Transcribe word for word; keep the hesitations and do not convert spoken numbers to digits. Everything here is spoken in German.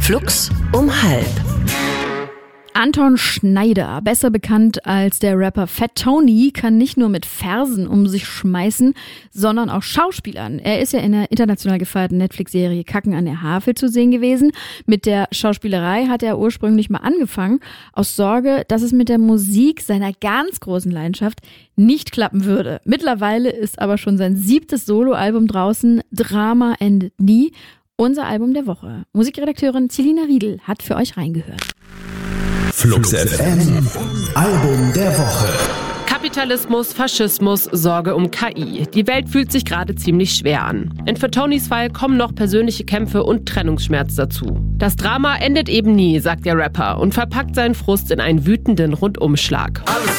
Flux um halb. Anton Schneider, besser bekannt als der Rapper Fat Tony, kann nicht nur mit Versen um sich schmeißen, sondern auch schauspielern. Er ist ja in der international gefeierten Netflix-Serie Kacken an der Havel zu sehen gewesen. Mit der Schauspielerei hat er ursprünglich mal angefangen, aus Sorge, dass es mit der Musik, seiner ganz großen Leidenschaft, nicht klappen würde. Mittlerweile ist aber schon sein siebtes Soloalbum draußen, Drama endet nie, unser Album der Woche. Musikredakteurin Celina Riedl hat für euch reingehört. Flux F M, Album der Woche. Kapitalismus, Faschismus, Sorge um K I. Die Welt fühlt sich gerade ziemlich schwer an. In Fat Tonys Fall kommen noch persönliche Kämpfe und Trennungsschmerz dazu. Das Drama endet eben nie, sagt der Rapper und verpackt seinen Frust in einen wütenden Rundumschlag. Alles